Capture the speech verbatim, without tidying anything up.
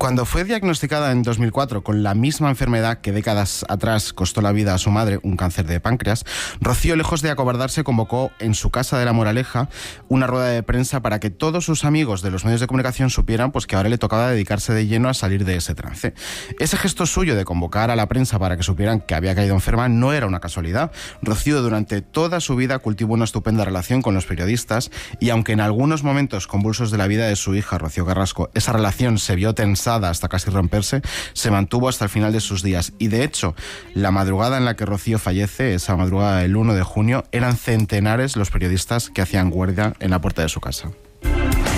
Cuando fue diagnosticada en dos mil cuatro con la misma enfermedad que décadas atrás costó la vida a su madre, un cáncer de páncreas, Rocío, lejos de acobardarse, convocó en su casa de La Moraleja una rueda de prensa para que todos sus amigos de los medios de comunicación supieran pues, que ahora le tocaba dedicarse de lleno a salir de ese trance. Ese gesto suyo de convocar a la prensa para que supieran que había caído enferma no era una casualidad. Rocío durante toda su vida cultivó una estupenda relación con los periodistas y aunque en algunos momentos convulsos de la vida de su hija, Rocío Carrasco, esa relación se vio tensada hasta casi romperse, se mantuvo hasta el final de sus días. Y de hecho, la madrugada en la que Rocío fallece, esa madrugada del uno de junio, eran centenares los periodistas que hacían guardia en la puerta de su casa.